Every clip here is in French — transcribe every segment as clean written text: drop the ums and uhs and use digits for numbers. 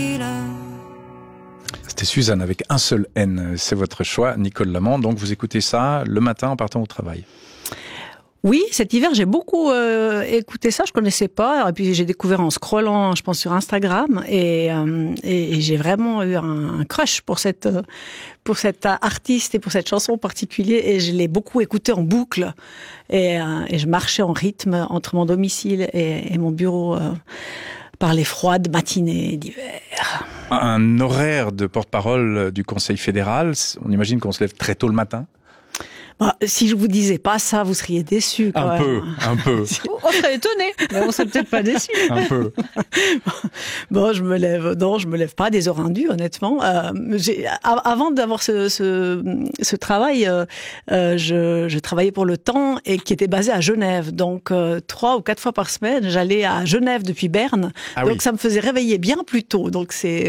C'était Suzanne avec un seul N. C'est votre choix, Nicole Lamant. Donc vous écoutez ça le matin en partant au travail. Oui, cet hiver, j'ai beaucoup écouté ça, je connaissais pas. Et puis j'ai découvert en scrollant, je pense, sur Instagram. Et j'ai vraiment eu un crush pour cette artiste et pour cette chanson en particulier. Et je l'ai beaucoup écoutée en boucle. Et je marchais en rythme entre mon domicile et mon bureau par les froides matinées d'hiver. Un horaire de porte-parole du Conseil fédéral, on imagine qu'on se lève très tôt le matin. Bah, si je vous disais pas ça, vous seriez déçus. Un peu. On serait étonnés, mais on serait peut-être pas déçus. Un peu. Bon, je me lève pas des heures indues, honnêtement. Avant d'avoir ce travail, je travaillais pour Le Temps et qui était basé à Genève. Donc 3 ou 4 fois par semaine, j'allais à Genève depuis Berne. Ah donc oui. ça me faisait réveiller bien plus tôt. Donc c'est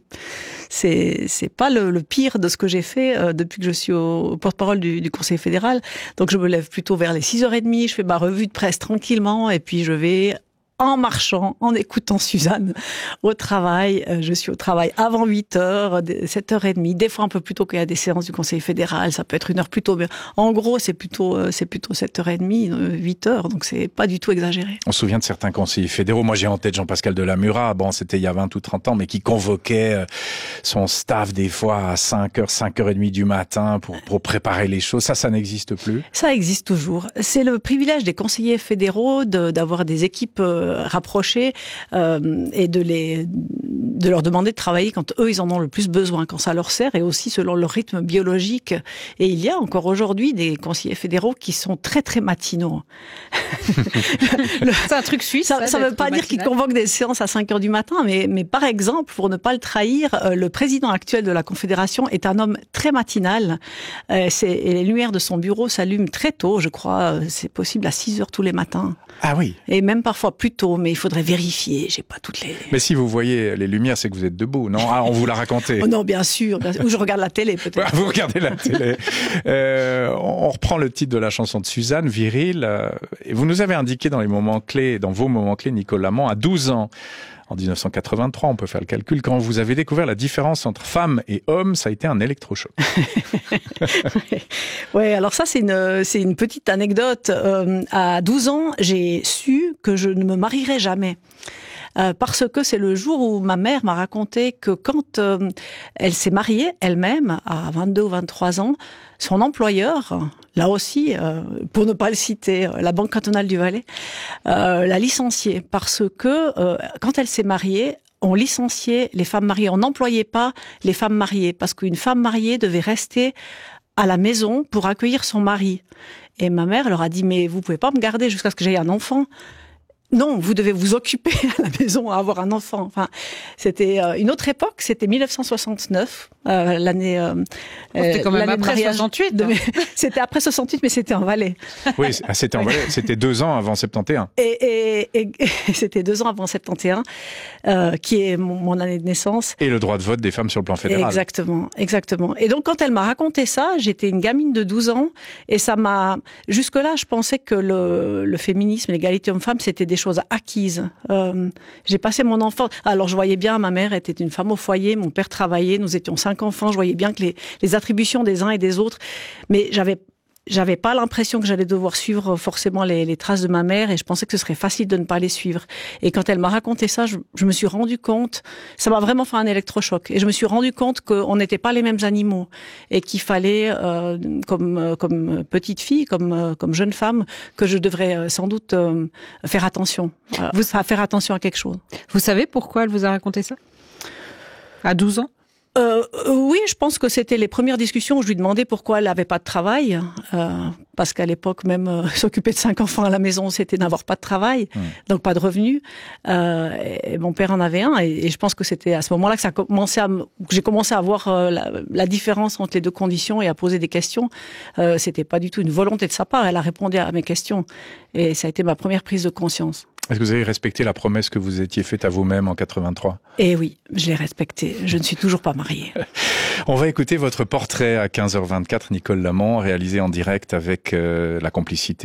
pas le pire de ce que j'ai fait depuis que je suis au porte-parole du Conseil fédéral. Donc je me lève plutôt vers les 6h30, je fais ma revue de presse tranquillement et puis je vais en marchant, en écoutant Suzanne au travail. Je suis au travail avant 8h, 7h30, des fois un peu plus tôt qu'il y a des séances du Conseil fédéral, ça peut être 1 heure plus tôt, mais en gros c'est plutôt 7h30, 8h, donc c'est pas du tout exagéré. On se souvient de certains conseillers fédéraux. Moi, j'ai en tête Jean-Pascal Delamura. Bon, c'était il y a 20 ou 30 ans, mais qui convoquait son staff des fois à 5h, 5h30 du matin pour préparer les choses. Ça n'existe plus. Ça existe toujours. C'est le privilège des conseillers fédéraux d'avoir des équipes rapprochées et de leur demander de travailler quand eux ils en ont le plus besoin, quand ça leur sert, et aussi selon leur rythme biologique. Et il y a encore aujourd'hui des conseillers fédéraux qui sont très très matinaux. C'est un truc suisse. Ça ne veut pas dire qu'ils convoquent des séances à 5h du matin, mais par exemple, pour ne pas le trahir, le président actuel de la Confédération est un homme très matinal. Et les lumières de son bureau s'allument très tôt, je crois. C'est possible à 6h tous les matins. Ah oui. Et même parfois plus tôt, mais il faudrait vérifier. J'ai pas toutes les... Mais si vous voyez les lumières, c'est que vous êtes debout, non? Ah, on vous l'a raconté. Oh non, bien sûr. Ou je regarde la télé, peut-être. Vous regardez la télé. On reprend le titre de la chanson de Suzanne, Viril. Et vous nous avez indiqué dans vos moments clés, Nicole Lamant, à 12 ans, en 1983, on peut faire le calcul, quand vous avez découvert la différence entre femme et homme, ça a été un électrochoc. Ouais, alors ça, c'est une petite anecdote. À 12 ans, j'ai su que je ne me marierais jamais. Parce que c'est le jour où ma mère m'a raconté que quand elle s'est mariée elle-même, à 22 ou 23 ans, son employeur, là aussi, pour ne pas le citer, la Banque cantonale du Valais, l'a licenciée. Parce que quand elle s'est mariée, on licenciait les femmes mariées, on n'employait pas les femmes mariées, parce qu'une femme mariée devait rester à la maison pour accueillir son mari. Et ma mère leur a dit, mais vous pouvez pas me garder jusqu'à ce que j'aie un enfant. Non, vous devez vous occuper à la maison à avoir un enfant. Enfin, c'était une autre époque, c'était 1969, l'année. C'était quand même après 68. C'était après 68, mais c'était en Valais. Oui, c'était en Valais. C'était 2 ans avant 71. Et c'était 2 ans avant 71, qui est mon année de naissance. Et le droit de vote des femmes sur le plan fédéral. Exactement. Et donc, quand elle m'a raconté ça, j'étais une gamine de 12 ans, et ça m'a. Jusque-là, je pensais que le féminisme, l'égalité homme-femme, c'était des choses acquises. J'ai passé mon enfance. Alors je voyais bien, ma mère était une femme au foyer, mon père travaillait, nous étions 5 enfants, je voyais bien que les attributions des uns et des autres, mais j'avais pas l'impression que j'allais devoir suivre forcément les traces de ma mère, et je pensais que ce serait facile de ne pas les suivre. Et quand elle m'a raconté ça, je me suis rendu compte, ça m'a vraiment fait un électrochoc, et je me suis rendu compte qu'on n'était pas les mêmes animaux, et qu'il fallait, comme petite fille, comme jeune femme, que je devrais sans doute faire attention, faire attention à quelque chose. Vous savez pourquoi elle vous a raconté ça? À 12 ans? Oui, je pense que c'était les premières discussions où je lui demandais pourquoi elle n'avait pas de travail, parce qu'à l'époque même s'occuper de 5 enfants à la maison, c'était n'avoir pas de travail, donc pas de revenus. Et mon père en avait un, et je pense que c'était à ce moment-là que j'ai commencé à voir la différence entre les deux conditions et à poser des questions. C'était pas du tout une volonté de sa part, elle a répondu à mes questions, et ça a été ma première prise de conscience. Est-ce que vous avez respecté la promesse que vous étiez faite à vous-même en 83? Eh oui, je l'ai respectée. Je ne suis toujours pas mariée. On va écouter votre portrait à 15h24, Nicole Lamant, réalisé en direct avec la complicité